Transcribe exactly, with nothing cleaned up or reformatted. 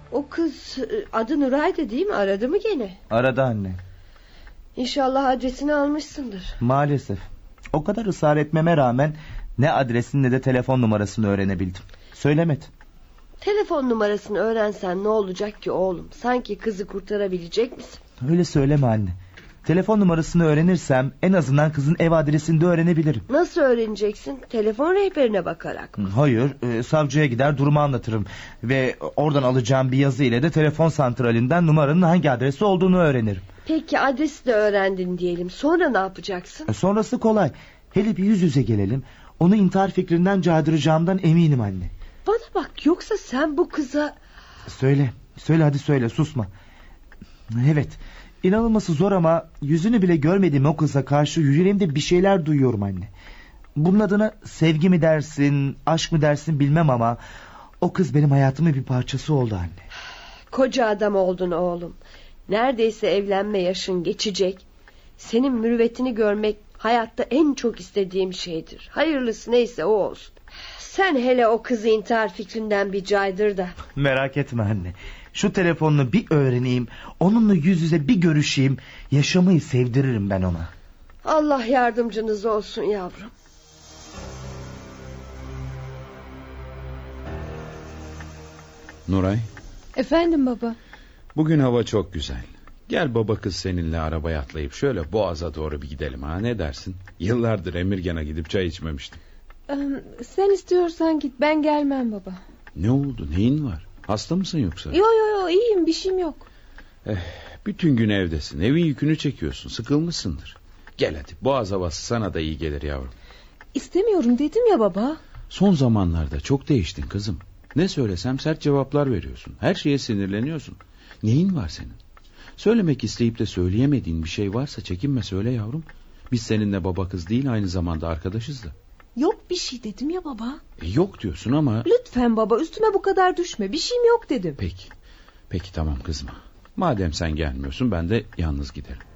O kız adı Nuray'dı değil mi? Aradı mı gene? Aradı anne. İnşallah adresini almışsındır. Maalesef. O kadar ısrar etmeme rağmen ne adresini ne de telefon numarasını öğrenebildim. Söylemedi. Telefon numarasını öğrensen ne olacak ki oğlum? Sanki kızı kurtarabilecek misin? Öyle söyleme anne. Telefon numarasını öğrenirsem en azından kızın ev adresini de öğrenebilirim. Nasıl öğreneceksin? Telefon rehberine bakarak mı? Hayır, e, savcıya gider durumu anlatırım. Ve oradan alacağım bir yazı ile de telefon santralinden numaranın hangi adresi olduğunu öğrenirim. Peki adresi de öğrendin diyelim. Sonra ne yapacaksın? E, sonrası kolay. Hele bir yüz yüze gelelim. Onu intihar fikrinden caydıracağımdan eminim anne. Bana bak, yoksa sen bu kıza... Söyle, söyle hadi söyle, susma. Evet, inanılması zor ama yüzünü bile görmediğim o kıza karşı yüreğimde bir şeyler duyuyorum anne. Bunun adına sevgi mi dersin, aşk mı dersin bilmem ama o kız benim hayatımın bir parçası oldu anne. Koca adam oldun oğlum. Neredeyse evlenme yaşın geçecek. Senin mürüvvetini görmek hayatta en çok istediğim şeydir. Hayırlısı neyse o olsun. Sen hele o kızı intihar fikrinden bir caydır da. Merak etme anne. Şu telefonunu bir öğreneyim, onunla yüz yüze bir görüşeyim, yaşamayı sevdiririm ben ona. Allah yardımcınız olsun yavrum. Nuray. Efendim baba. Bugün hava çok güzel. Gel baba kız seninle arabaya atlayıp şöyle Boğaz'a doğru bir gidelim ha, ne dersin? Yıllardır Emirgan'a gidip çay içmemiştim. Ee, sen istiyorsan git, ben gelmem baba. Ne oldu, neyin var? Hasta mısın yoksa? Yo yo yo, iyiyim, bir şeyim yok. Eh, bütün gün evdesin, evin yükünü çekiyorsun, sıkılmışsındır. Gel hadi, Boğaz havası sana da iyi gelir yavrum. İstemiyorum dedim ya baba. Son zamanlarda çok değiştin kızım. Ne söylesem sert cevaplar veriyorsun. Her şeye sinirleniyorsun. Neyin var senin? Söylemek isteyip de söyleyemediğin bir şey varsa çekinme, söyle yavrum. Biz seninle baba kız değil, aynı zamanda arkadaşız da. Yok bir şey dedim ya baba. E, yok diyorsun ama... Lütfen baba, üstüme bu kadar düşme. Bir şeyim yok dedim. Peki. Peki tamam, kızma. Madem sen gelmiyorsun ben de yalnız giderim.